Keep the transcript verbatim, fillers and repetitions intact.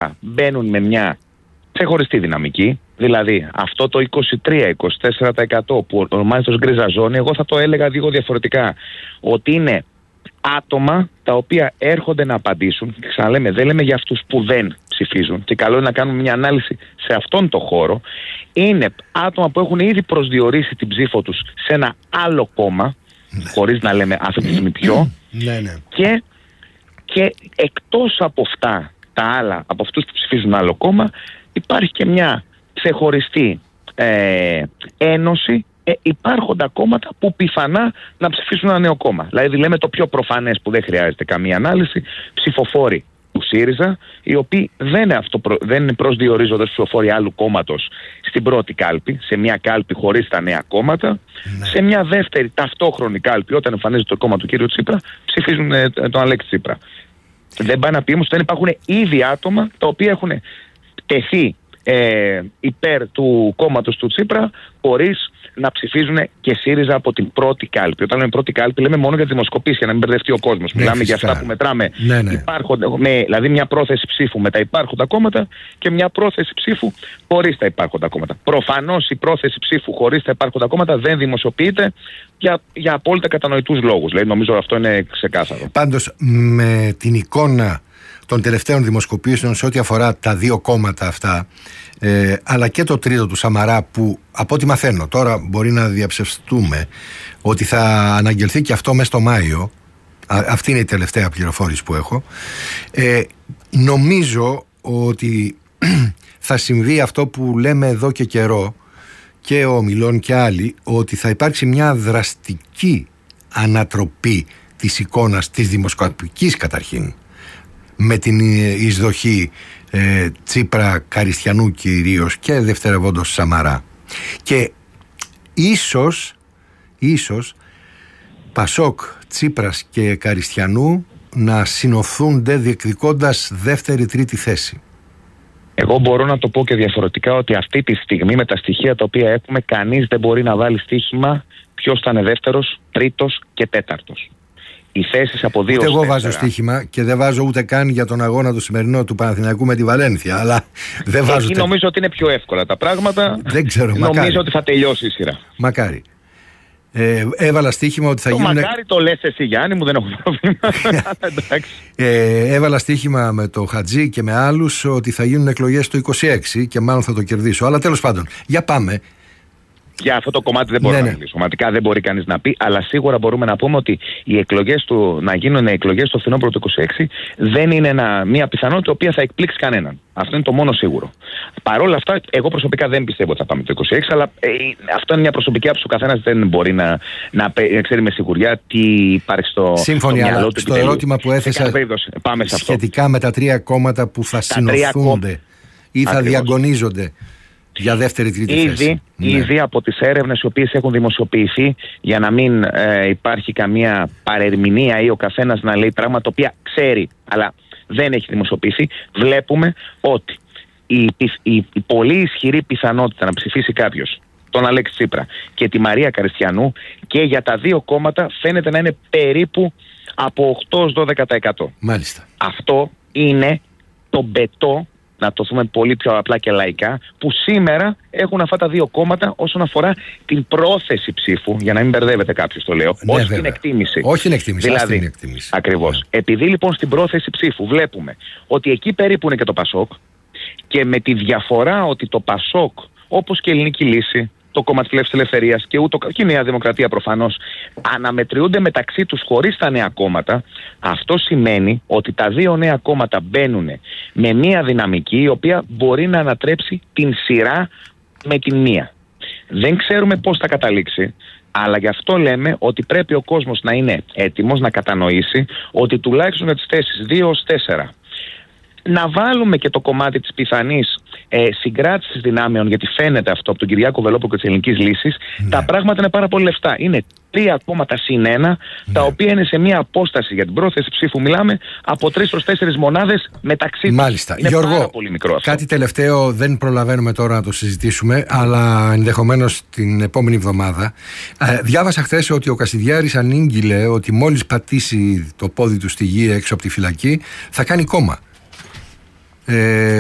κόμματα μπαίνουν με μια ξεχωριστή δυναμική, δηλαδή αυτό το είκοσι τρία με είκοσι τέσσερα τοις εκατό που ονομάζεται ως γκρίζα ζώνη, εγώ θα το έλεγα λίγο διαφορετικά, ότι είναι άτομα τα οποία έρχονται να απαντήσουν, και ξαναλέμε, δεν λέμε για αυτούς που δεν ψηφίζουν, και καλό είναι να κάνουμε μια ανάλυση σε αυτόν τον χώρο. Είναι άτομα που έχουν ήδη προσδιορίσει την ψήφο τους σε ένα άλλο κόμμα, χωρίς να λέμε αυτή τη στιγμή ποιο, και, και εκτός από αυτά τα άλλα, από αυτούς που ψηφίζουν άλλο κόμμα, υπάρχει και μια ξεχωριστή ε, ένωση ε, υπάρχοντα κόμματα που πιθανά να ψηφίσουν ένα νέο κόμμα. Δηλαδή λέμε το πιο προφανές που δεν χρειάζεται καμία ανάλυση, ψηφοφόροι του ΣΥΡΙΖΑ, οι οποίοι δεν, αυτοπρο... δεν προσδιορίζονται ψηφοφόροι άλλου κόμματος στην πρώτη κάλπη, σε μια κάλπη χωρίς τα νέα κόμματα, ναι. σε μια δεύτερη ταυτόχρονη κάλπη, όταν εμφανίζεται το κόμμα του κ. Τσίπρα, ψηφίζουν ε, τον Αλέξη Τσίπρα. Δεν πάει να πει όμως ότι δεν υπάρχουν ήδη άτομα τα οποία έχουν τεθεί ε, υπέρ του κόμματος του Τσίπρα χωρίς να ψηφίζουν και ΣΥΡΙΖΑ από την πρώτη κάλπη. Όταν λέμε πρώτη κάλπη, λέμε μόνο για τις δημοσκοπήσεις, για να μην μπερδευτεί ο κόσμος. Ναι, μιλάμε φυσικά για αυτά που μετράμε. Ναι, ναι. Υπάρχοντα, με, δηλαδή μια πρόθεση ψήφου με τα υπάρχοντα κόμματα και μια πρόθεση ψήφου χωρίς τα υπάρχοντα κόμματα. Προφανώς η πρόθεση ψήφου χωρίς τα υπάρχοντα κόμματα δεν δημοσιοποιείται για, για απόλυτα κατανοητούς λόγους. Δηλαδή, νομίζω αυτό είναι ξεκάθαρο. Πάντως, με την εικόνα των τελευταίων δημοσκοπήσεων σε ό,τι αφορά τα δύο κόμματα αυτά, ε, αλλά και το τρίτο του Σαμαρά, που από ό,τι μαθαίνω τώρα μπορεί να διαψευστούμε ότι θα αναγγελθεί και αυτό μέσα στο Μάιο, α, αυτή είναι η τελευταία πληροφόρηση που έχω, ε, νομίζω ότι θα συμβεί αυτό που λέμε εδώ και καιρό και ο Μιλών και άλλοι, ότι θα υπάρξει μια δραστική ανατροπή της εικόνας της δημοσκοπικής καταρχήν, με την εισδοχή ε, Τσίπρα, Καριστιανού κυρίως και δευτερευόντως Σαμαρά. Και ίσως, ίσως Πασόκ, Τσίπρας και Καριστιανού να συνοθούνται διεκδικώντας δεύτερη-τρίτη θέση. Εγώ μπορώ να το πω και διαφορετικά, ότι αυτή τη στιγμή με τα στοιχεία τα οποία έχουμε, κανείς δεν μπορεί να βάλει στοίχημα ποιος θα είναι δεύτερος, τρίτος και τέταρτος. Οι θέσεις από δύο. Ούτε εγώ βάζω στοίχημα και δεν βάζω ούτε καν για τον αγώνα του σημερινό του Παναθηναϊκού με τη Βαλένθια. Αλλά δεν βάζω. Εκεί νομίζω ότι είναι πιο εύκολα τα πράγματα. Δεν ξέρω. Νομίζω μακάρι. ότι θα τελειώσει η σειρά. Μακάρι. Ε, έβαλα στοίχημα ότι θα το γίνουν. Μακάρι το λες εσύ, Γιάννη μου, δεν έχω πρόβλημα. ε, έβαλα στοίχημα με το Χατζή και με άλλους ότι θα γίνουν εκλογές το είκοσι έξι και μάλλον θα το κερδίσω. Αλλά τέλος πάντων, για πάμε. Για αυτό το κομμάτι δεν μπορώ ναι, να μιλήσω. Σωματικά δεν μπορεί κανείς να πει, αλλά σίγουρα μπορούμε να πούμε ότι οι εκλογές του, να γίνουν εκλογές στο φθινόπωρο του είκοσι έξι δεν είναι ένα, μια πιθανότητα η οποία θα εκπλήξει κανέναν. Αυτό είναι το μόνο σίγουρο. Παρ' όλα αυτά, εγώ προσωπικά δεν πιστεύω ότι θα πάμε το είκοσι έξι, αλλά ε, αυτό είναι μια προσωπική άποψη. Ο καθένας δεν μπορεί να, να, να ξέρει με σιγουριά τι υπάρχει στο, Σύμφωνοι, στο μυαλό αλλά του. Στο ερώτημα που έθεσα πάμε σε σχετικά με τα τρία κόμματα που θα συνοθούνται ή θα Ακριβώς. διαγωνίζονται για δεύτερη-τρίτη θέση. Ήδη ναι. από τις έρευνες οι οποίες έχουν δημοσιοποιηθεί, για να μην ε, υπάρχει καμία παρερμηνία ή ο καθένας να λέει πράγματα τα οποία ξέρει αλλά δεν έχει δημοσιοποιηθεί, βλέπουμε ότι η, η, η πολύ ισχυρή πιθανότητα να ψηφίσει κάποιος τον Αλέξη Τσίπρα και τη Μαρία Καριστιανού και για τα δύο κόμματα φαίνεται να είναι περίπου από οκτώ με δώδεκα τοις εκατό. Μάλιστα. Αυτό είναι το μπετό, να το δούμε πολύ πιο απλά και λαϊκά, που σήμερα έχουν αυτά τα δύο κόμματα όσον αφορά την πρόθεση ψήφου, για να μην μπερδεύεται κάποιος το λέω, ναι, όχι βέβαια. την εκτίμηση. Όχι την εκτίμηση, δηλαδή, την εκτίμηση. Ακριβώς. Ναι. Επειδή λοιπόν στην πρόθεση ψήφου βλέπουμε ότι εκεί περίπου είναι και το Πασόκ, και με τη διαφορά ότι το Πασόκ, όπως και η Ελληνική Λύση, το κόμμα της Φιλελεύθερης Ελευθερίας και, ούτω, και η Νέα Δημοκρατία προφανώς, αναμετριούνται μεταξύ τους χωρίς τα νέα κόμματα, αυτό σημαίνει ότι τα δύο νέα κόμματα μπαίνουν με μία δυναμική η οποία μπορεί να ανατρέψει την σειρά με την μία. Δεν ξέρουμε πώς θα καταλήξει, αλλά γι' αυτό λέμε ότι πρέπει ο κόσμος να είναι έτοιμος να κατανοήσει ότι τουλάχιστον για τις θέσεις δύο έως τέσσερα να βάλουμε και το κομμάτι της πιθανής ε, συγκράτησης δυνάμεων, γιατί φαίνεται αυτό από τον Κυριάκο Βελόπουλο και της Ελληνικής Λύσης, ναι. τα πράγματα είναι πάρα πολύ λεφτά. Είναι τρία κόμματα συν ένα, ναι. τα οποία είναι σε μια απόσταση για την πρόθεση ψήφου, μιλάμε, από τρεις προς τέσσερις μονάδες μεταξύ τους. Μάλιστα. Είναι Γιώργο, πάρα πολύ μικρό αυτό. Κάτι τελευταίο, δεν προλαβαίνουμε τώρα να το συζητήσουμε, αλλά ενδεχομένως την επόμενη εβδομάδα. Ε, διάβασα χθες ότι ο Κασιδιάρης ανήγγειλε ότι μόλις πατήσει το πόδι του στη γη έξω από τη φυλακή θα κάνει κόμμα. Ε,